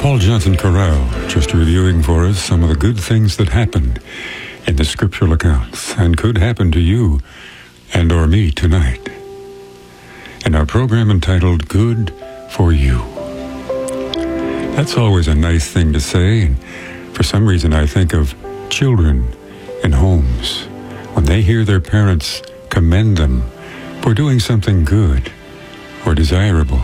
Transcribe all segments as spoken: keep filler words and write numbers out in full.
Paul Johnson Corral, just reviewing for us some of the good things that happened in the scriptural accounts and could happen to you and or me tonight in our program entitled Good for You. That's always a nice thing to say, and for some reason I think of children in homes when they hear their parents commend them for doing something good or desirable.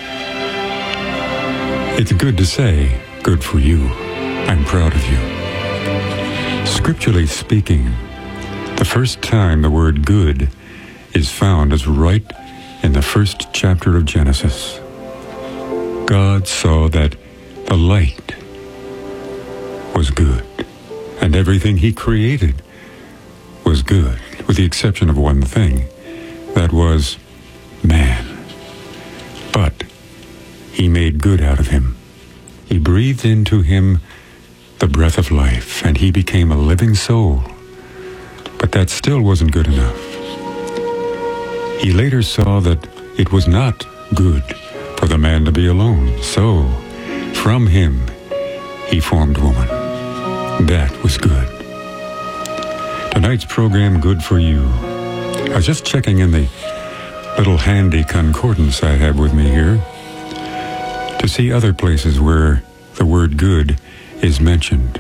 It's good to say, good for you. I'm proud of you. Scripturally speaking, the first time the word good is found is right in the first chapter of Genesis. God saw that the light was good, and everything he created was good, with the exception of one thing, that was man. But he made good out of him. He breathed into him the breath of life, and he became a living soul. But that still wasn't good enough. He later saw that it was not good for the man to be alone. So, from him, he formed woman. That was good. Tonight's program, Good for You. I was just checking in the little handy concordance I have with me here to see other places where the word good is mentioned.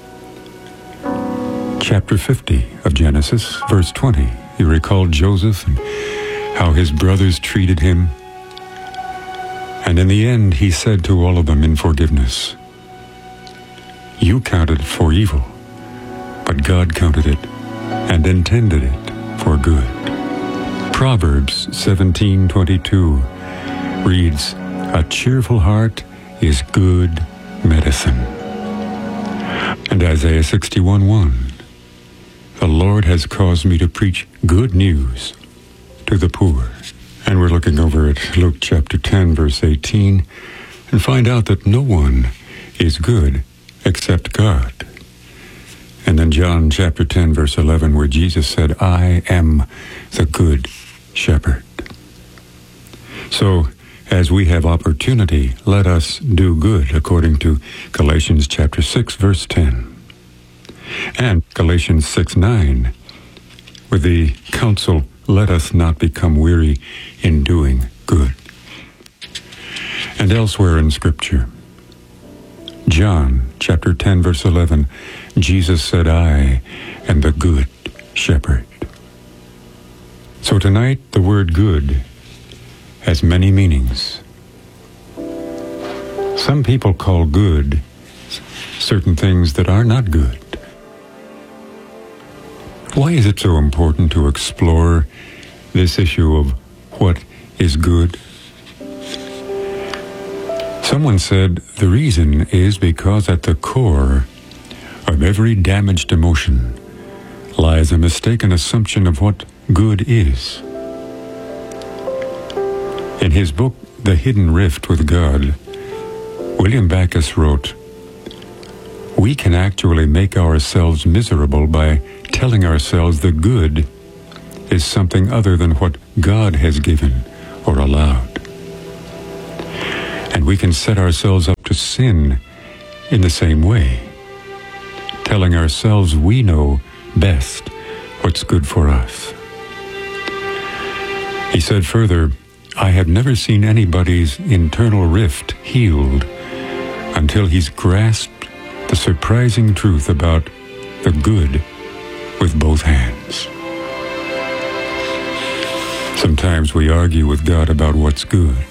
Chapter fifty of Genesis, verse twenty. You recall Joseph and how his brothers treated him. And in the end, he said to all of them in forgiveness, "You counted it for evil, but God counted it and intended it for good." Proverbs seventeen twenty-two reads, "A cheerful heart is good medicine." And Isaiah sixty-one one, "The Lord has caused me to preach good news to the poor." And we're looking over at Luke chapter ten, verse eighteen, and find out that no one is good except God. And then John chapter ten, verse eleven, where Jesus said, "I am the good shepherd." So, as we have opportunity, let us do good, according to Galatians chapter six, verse ten. And Galatians six nine, with the counsel, "Let us not become weary in doing good." And elsewhere in Scripture, John chapter ten, verse eleven, Jesus said, "I am the good shepherd." So tonight, the word good has many meanings. Some people call good certain things that are not good. Why is it so important to explore this issue of what is good? Someone said the reason is because at the core of every damaged emotion lies a mistaken assumption of what good is. In his book, The Hidden Rift with God, William Backus wrote, "We can actually make ourselves miserable by telling ourselves the good is something other than what God has given or allowed. And we can set ourselves up to sin in the same way, telling ourselves we know best what's good for us." He said further, "I have never seen anybody's internal rift healed until he's grasped the surprising truth about the good with both hands." Sometimes we argue with God about what's good.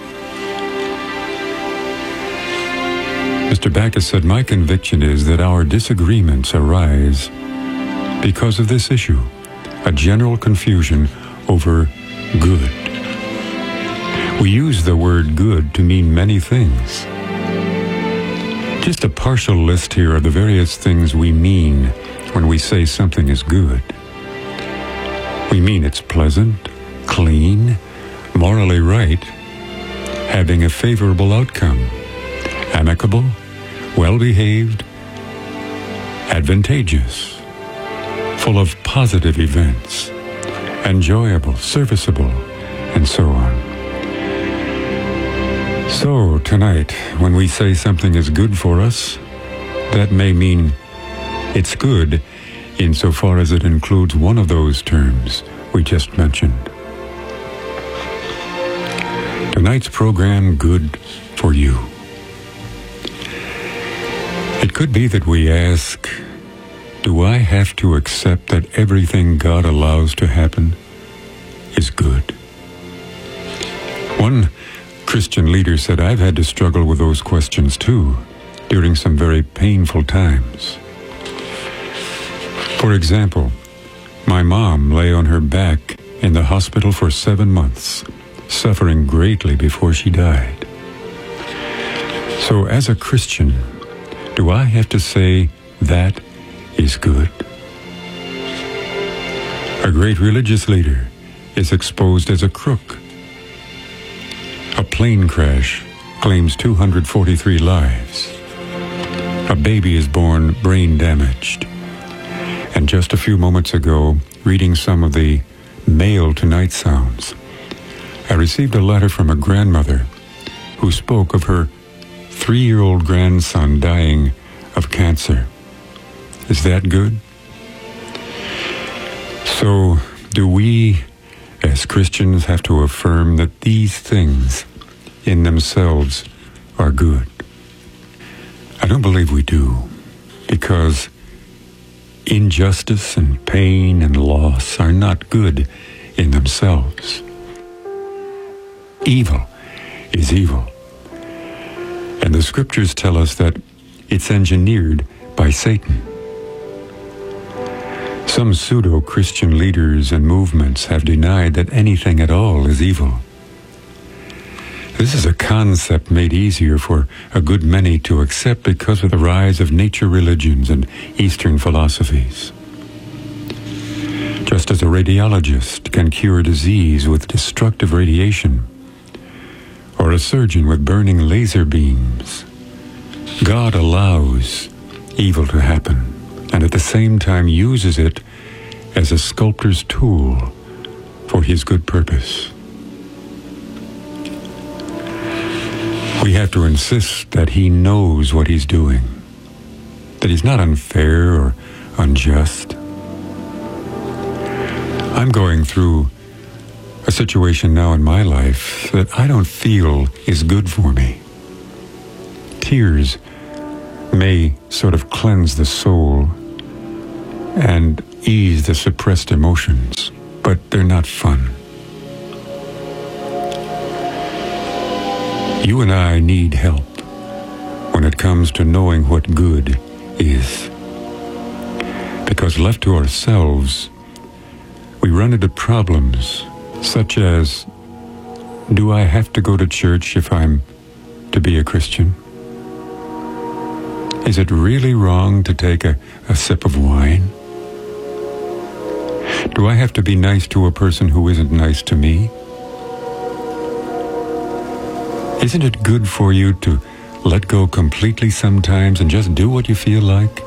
Mister Backus said, "My conviction is that our disagreements arise because of this issue, a general confusion over good. We use the word good to mean many things. Just a partial list here of the various things we mean when we say something is good. We mean it's pleasant, clean, morally right, having a favorable outcome, amicable, well-behaved, advantageous, full of positive events, enjoyable, serviceable, and so on. So, tonight, when we say something is good for us, that may mean it's good insofar as it includes one of those terms we just mentioned. Tonight's program, Good for You. It could be that we ask, do I have to accept that everything God allows to happen is good? One Christian leader said, I've had to struggle with those questions too, during some very painful times. For example, my mom lay on her back in the hospital for seven months, suffering greatly before she died. So as a Christian, do I have to say that is good? A great religious leader is exposed as a crook. A plane crash claims two hundred forty-three lives. A baby is born brain damaged. And just a few moments ago, reading some of the Mail Tonight sounds, I received a letter from a grandmother who spoke of her three-year-old grandson dying of cancer. Is that good? So, do we, as Christians, have to affirm that these things in themselves are good? I don't believe we do, because injustice and pain and loss are not good in themselves. Evil is evil. And the scriptures tell us that it's engineered by Satan. Some pseudo-Christian leaders and movements have denied that anything at all is evil. This is a concept made easier for a good many to accept because of the rise of nature religions and Eastern philosophies. Just as a radiologist can cure disease with destructive radiation, or a surgeon with burning laser beams, God allows evil to happen, and at the same time uses it as a sculptor's tool for his good purpose. We have to insist that he knows what he's doing, that he's not unfair or unjust. I'm going through a situation now in my life that I don't feel is good for me. Tears may sort of cleanse the soul and ease the suppressed emotions, but they're not fun. You and I need help when it comes to knowing what good is. Because left to ourselves, we run into problems such as, do I have to go to church if I'm to be a Christian? Is it really wrong to take a, a sip of wine? Do I have to be nice to a person who isn't nice to me? Isn't it good for you to let go completely sometimes and just do what you feel like?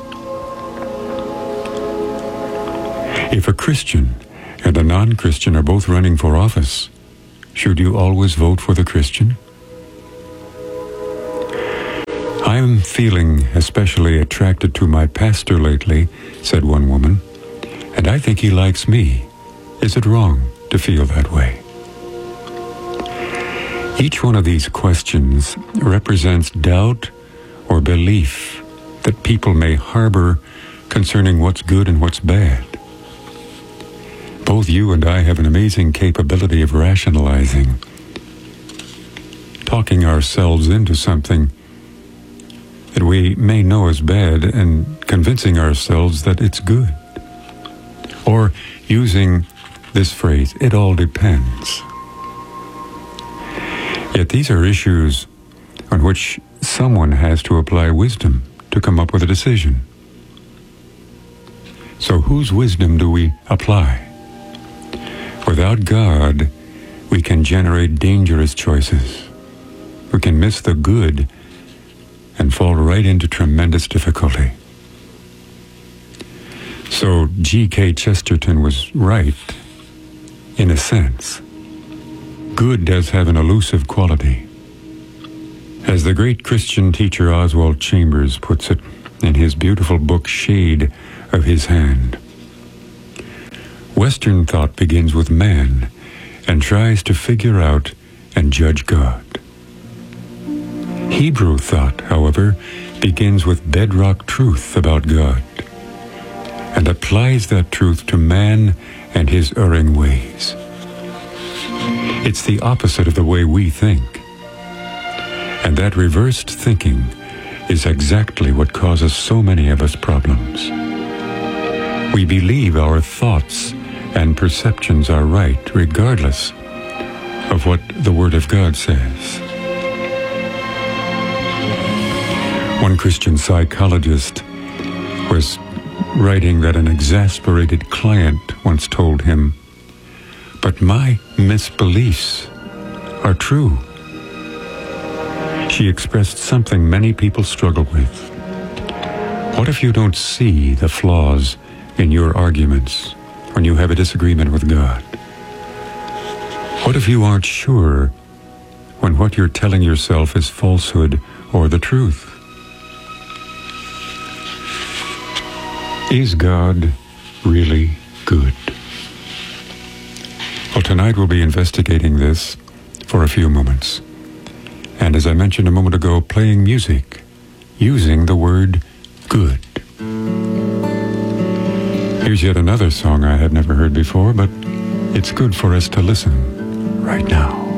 If a Christian and a non-Christian are both running for office, should you always vote for the Christian? I'm feeling especially attracted to my pastor lately, said one woman, and I think he likes me. Is it wrong to feel that way? Each one of these questions represents doubt or belief that people may harbor concerning what's good and what's bad. Both you and I have an amazing capability of rationalizing, talking ourselves into something that we may know is bad and convincing ourselves that it's good. Or using this phrase, it all depends. Yet these are issues on which someone has to apply wisdom to come up with a decision. So whose wisdom do we apply? Without God, we can generate dangerous choices. We can miss the good and fall right into tremendous difficulty. So G K Chesterton was right, in a sense. Good does have an elusive quality. As the great Christian teacher Oswald Chambers puts it in his beautiful book Shade of His Hand, Western thought begins with man and tries to figure out and judge God. Hebrew thought, however, begins with bedrock truth about God and applies that truth to man and his erring ways. It's the opposite of the way we think. And that reversed thinking is exactly what causes so many of us problems. We believe our thoughts and perceptions are right, regardless of what the Word of God says. One Christian psychologist was writing that an exasperated client once told him, "But my misbeliefs are true." She expressed something many people struggle with. What if you don't see the flaws in your arguments when you have a disagreement with God? What if you aren't sure when what you're telling yourself is falsehood or the truth? Is God really good? Well, tonight we'll be investigating this for a few moments. And as I mentioned a moment ago, playing music using the word good. Here's yet another song I had never heard before, but it's good for us to listen right now.